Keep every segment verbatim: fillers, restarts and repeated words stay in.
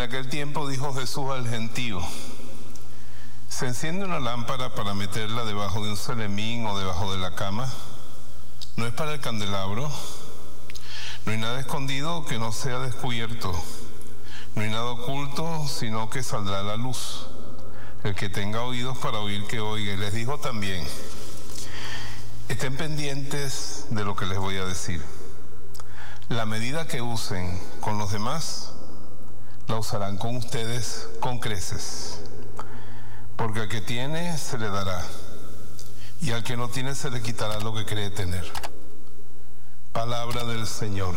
aquel tiempo dijo Jesús al gentío: ¿se enciende una lámpara para meterla debajo de un celemín o debajo de la cama? ¿No es para el candelabro? No hay nada escondido que no sea descubierto. No hay nada oculto, sino que saldrá a la luz. El que tenga oídos para oír, que oiga. Y les dijo también: estén pendientes de lo que les voy a decir. La medida que usen con los demás, la usarán con ustedes con creces. Porque al que tiene, se le dará. Y al que no tiene, se le quitará lo que cree tener. Palabra del Señor.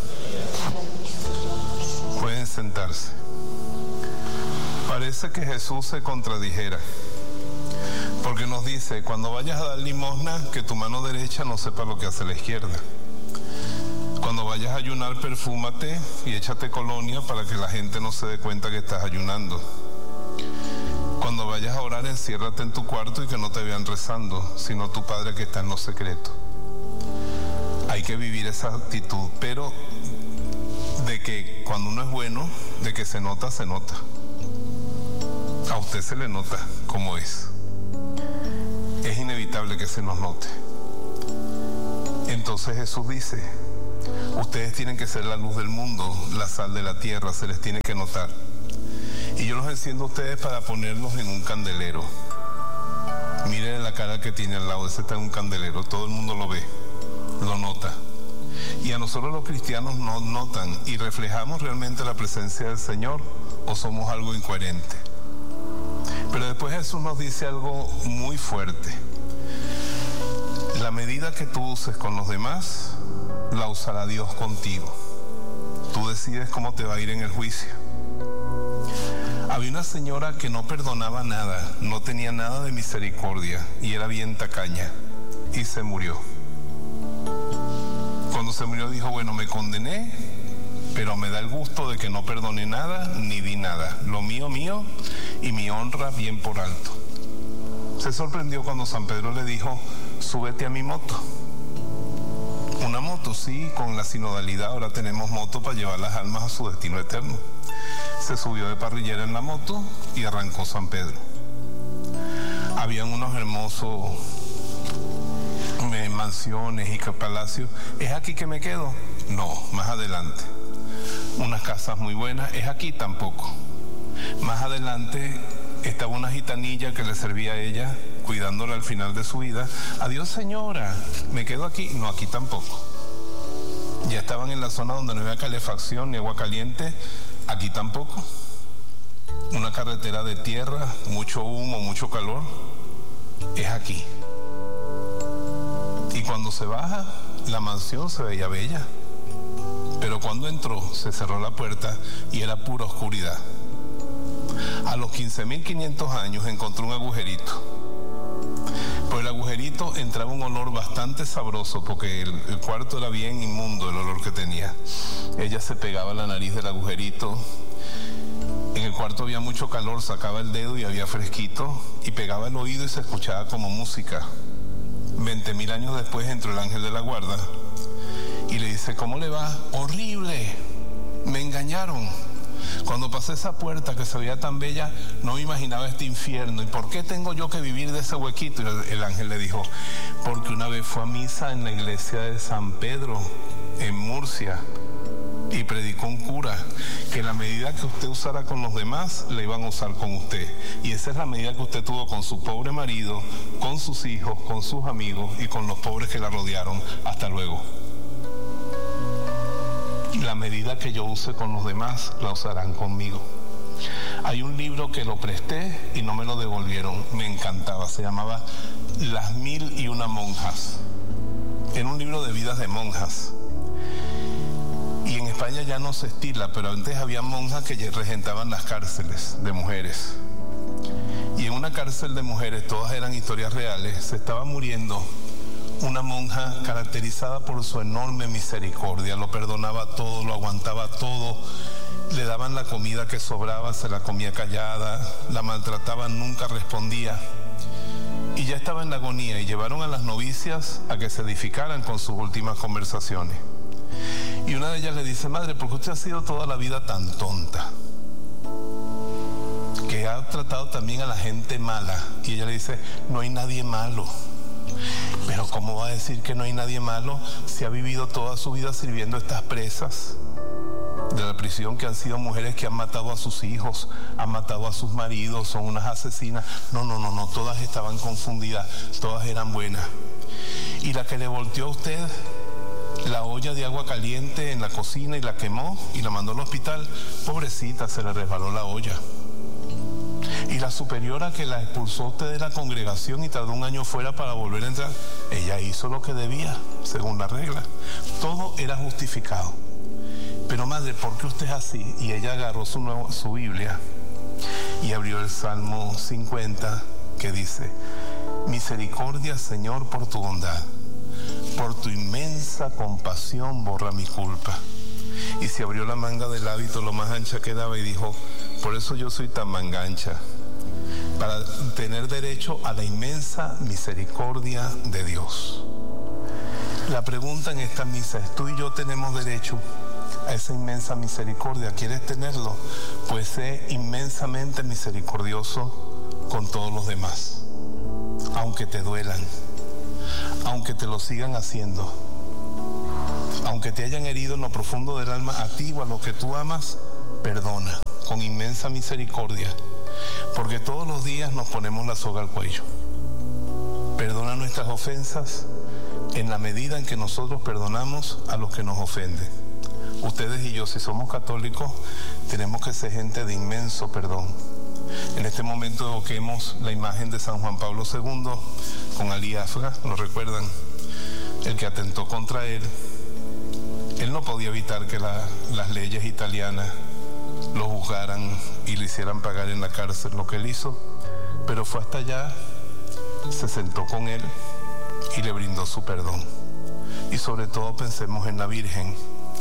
Pueden sentarse. Parece que Jesús se contradijera, porque nos dice: cuando vayas a dar limosna, que tu mano derecha no sepa lo que hace la izquierda. Cuando vayas a ayunar, perfúmate y échate colonia para que la gente no se dé cuenta que estás ayunando. Cuando vayas a orar, enciérrate en tu cuarto y que no te vean rezando, sino tu Padre que está en lo secreto. Hay que vivir esa actitud, pero de que cuando uno es bueno, de que se nota, se nota. A usted se le nota cómo es. Es inevitable que se nos note. Entonces Jesús dice: ustedes tienen que ser la luz del mundo, la sal de la tierra, se les tiene que notar. Y yo los enciendo a ustedes para ponerlos en un candelero. Miren la cara que tiene al lado, ese está en un candelero, todo el mundo lo ve, lo nota. Y a nosotros los cristianos nos notan y reflejamos realmente la presencia del Señor, o somos algo incoherente. Pero después Jesús nos dice algo muy fuerte: la medida que tú uses con los demás, la usará Dios contigo. Tú decides cómo te va a ir en el juicio. Había una señora que no perdonaba nada, no tenía nada de misericordia y era bien tacaña, y se murió. Cuando se murió dijo: bueno, me condené, pero me da el gusto de que no perdoné nada ni di nada. Lo mío, mío, y mi honra bien por alto. Se sorprendió cuando San Pedro le dijo: súbete a mi moto. Una moto, sí, con la sinodalidad ahora tenemos moto para llevar las almas a su destino eterno. Se subió de parrillera en la moto y arrancó San Pedro. Habían unos hermosos mansiones y palacios. ¿Es aquí que me quedo? No, más adelante. Unas casas muy buenas. ¿Es aquí? Tampoco. Más adelante estaba una gitanilla que le servía a ella, cuidándola al final de su vida. Adiós, señora, ¿me quedo aquí? No, aquí tampoco. Ya estaban en la zona donde no había calefacción ni agua caliente. Aquí tampoco. Una carretera de tierra, mucho humo, mucho calor. Es aquí. Y cuando se baja, la mansión se veía bella. Pero cuando entró, se cerró la puerta y era pura oscuridad. A los quince mil quinientos años encontró un agujerito. Por el agujerito entraba un olor bastante sabroso, porque el, el cuarto era bien inmundo, el olor que tenía. Ella se pegaba la nariz del agujerito. En el cuarto había mucho calor, sacaba el dedo y había fresquito, y pegaba el oído y se escuchaba como música. Veinte mil años después entró el ángel de la guarda y le dice: ¿cómo le va? Horrible, me engañaron. Cuando pasé esa puerta que se veía tan bella, no me imaginaba este infierno. ¿Y por qué tengo yo que vivir de ese huequito? Y el, el ángel le dijo: porque una vez fue a misa en la iglesia de San Pedro, en Murcia, y predicó un cura que la medida que usted usara con los demás, la iban a usar con usted. Y esa es la medida que usted tuvo con su pobre marido, con sus hijos, con sus amigos y con los pobres que la rodearon. Hasta luego. La medida que yo use con los demás, la usarán conmigo. Hay un libro que lo presté y no me lo devolvieron. Me encantaba. Se llamaba Las Mil y Una Monjas. Era un libro de vidas de monjas. Y en España ya no se estila, pero antes había monjas que regentaban las cárceles de mujeres. Y en una cárcel de mujeres, todas eran historias reales, se estaba muriendo una monja caracterizada por su enorme misericordia. Lo perdonaba todo, lo aguantaba todo. Le daban la comida que sobraba, se la comía callada, la maltrataban, nunca respondía. Y ya estaba en la agonía, y llevaron a las novicias a que se edificaran con sus últimas conversaciones. Y una de ellas le dice: madre, ¿por qué usted ha sido toda la vida tan tonta? que ha tratado también a la gente mala. Y ella le dice, no hay nadie malo. Pero ¿cómo va a decir que no hay nadie malo si ha vivido toda su vida sirviendo a estas presas de la prisión, que han sido mujeres que han matado a sus hijos, han matado a sus maridos, son unas asesinas? No, no, no, no, todas estaban confundidas, todas eran buenas. Y la que le volteó a usted la olla de agua caliente en la cocina y la quemó y la mandó al hospital, pobrecita, se le resbaló la olla. Y la superiora que la expulsó a usted de la congregación y tardó un año fuera para volver a entrar, ella hizo lo que debía, según la regla. Todo era justificado. Pero madre, ¿por qué usted es así? Y ella agarró su, nuevo, su Biblia y abrió el Salmo cincuenta, que dice, misericordia, Señor, por tu bondad, por tu inmensa compasión borra mi culpa. Y se abrió la manga del hábito lo más ancha que daba y dijo, por eso yo soy tan manga ancha, para tener derecho a la inmensa misericordia de Dios. La pregunta en esta misa es, ¿tú y yo tenemos derecho a esa inmensa misericordia? ¿Quieres tenerlo? Pues sé inmensamente misericordioso con todos los demás, aunque te duelan, aunque te lo sigan haciendo, aunque te hayan herido en lo profundo del alma, a ti o a los que tú amas, perdona con inmensa misericordia, porque todos los días nos ponemos la soga al cuello. Perdona nuestras ofensas en la medida en que nosotros perdonamos a los que nos ofenden. Ustedes y yo, si somos católicos, tenemos que ser gente de inmenso perdón. En este momento evoquemos la imagen de San Juan Pablo segundo con Ali Afra, ¿lo recuerdan? El que atentó contra él. Él no podía evitar que la, las leyes italianas lo juzgaran y le hicieran pagar en la cárcel lo que él hizo, pero fue hasta allá, se sentó con él y le brindó su perdón. Y sobre todo pensemos en la Virgen,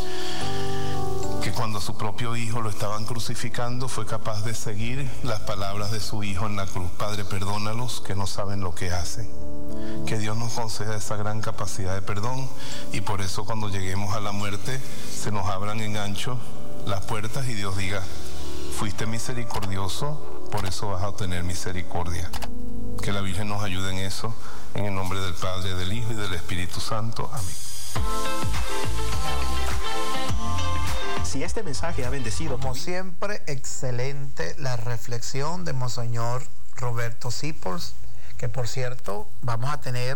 que cuando a su propio hijo lo estaban crucificando fue capaz de seguir las palabras de su hijo en la cruz. Padre, perdónalos, que no saben lo que hacen. Que Dios nos conceda esa gran capacidad de perdón, y por eso cuando lleguemos a la muerte se nos abran en ancho las puertas y Dios diga, fuiste misericordioso, por eso vas a obtener misericordia. Que la Virgen nos ayude en eso, en el nombre del Padre, del Hijo y del Espíritu Santo. Amén. Si este mensaje ha bendecido, como siempre, excelente la reflexión de Monseñor Roberto Sipols, que por cierto vamos a tener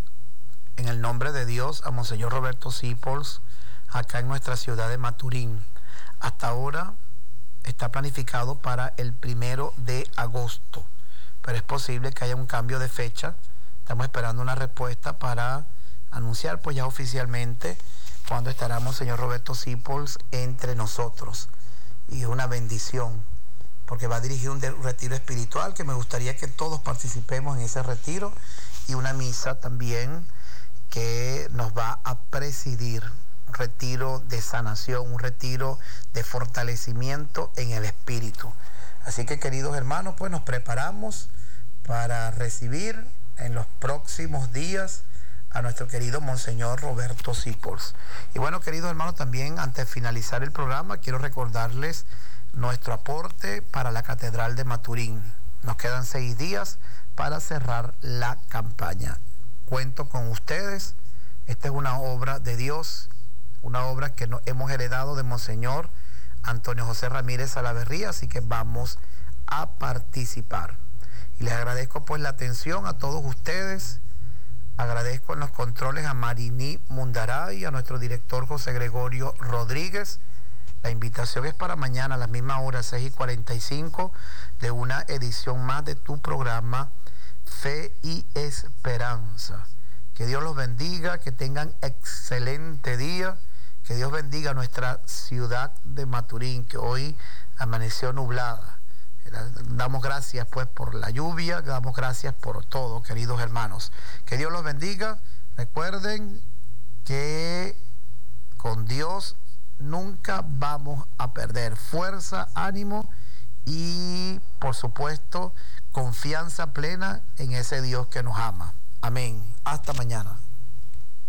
en el nombre de Dios a Monseñor Roberto Sipols acá en nuestra ciudad de Maturín. Hasta ahora está planificado para el primero de agosto, pero es posible que haya un cambio de fecha. Estamos esperando una respuesta para anunciar pues ya oficialmente cuando estará Monseñor Roberto Sipols entre nosotros. Y es una bendición, porque va a dirigir un retiro espiritual que me gustaría que todos participemos en ese retiro, y una misa también que nos va a presidir, un retiro de sanación, un retiro de fortalecimiento en el espíritu. Así que, queridos hermanos, pues nos preparamos para recibir en los próximos días a nuestro querido Monseñor Roberto Sipols. Y bueno, queridos hermanos, también antes de finalizar el programa, quiero recordarles nuestro aporte para la Catedral de Maturín. Nos quedan seis días para cerrar la campaña. Cuento con ustedes. Esta es una obra de Dios, una obra que nos hemos heredado de Monseñor Antonio José Ramírez Salaverría, así que vamos a participar. Y les agradezco pues la atención a todos ustedes. Agradezco en los controles a Marini Mundaray, a nuestro director José Gregorio Rodríguez. La invitación es para mañana a la misma hora, seis y cuarenta y cinco, de una edición más de tu programa Fe y Esperanza. Que Dios los bendiga, que tengan excelente día, que Dios bendiga nuestra ciudad de Maturín, que hoy amaneció nublada. Damos gracias pues por la lluvia, damos gracias por todo, queridos hermanos. Que Dios los bendiga. Recuerden que con Dios nunca vamos a perder fuerza, ánimo y, por supuesto, confianza plena en ese Dios que nos ama. Amén. Hasta mañana.